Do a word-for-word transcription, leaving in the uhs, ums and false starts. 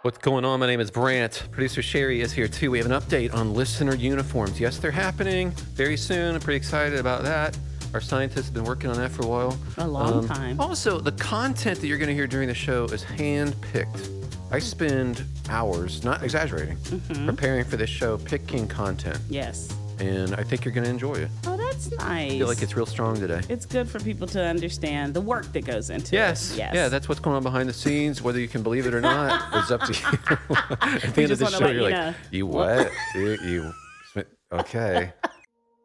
What's going on? My name is Brant. Producer Sherry is here too. We have an update on listener uniforms. Yes, they're happening very soon. I'm pretty excited about that. Our scientists have been working on that for a while. A long Um, time. Also, the content that you're going to hear during the show is hand-picked. I spend hours, not exaggerating, Mm-hmm. preparing for this show, picking content. Yes. And I think you're going to enjoy it. Oh, that's nice. I feel like it's real strong today. It's good for people to understand the work that goes into Yes. it. Yes. Yeah, that's what's going on behind the scenes. Whether you can believe it or not is up to you. At the We end of just the wanna show, let you're you like, know. you what? you, you, okay.